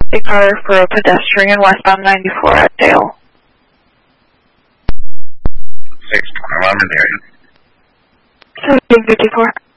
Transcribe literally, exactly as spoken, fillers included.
a car for a pedestrian westbound ninety-four at Dale. six twenty-one, I'm in the area. seventeen fifty-four.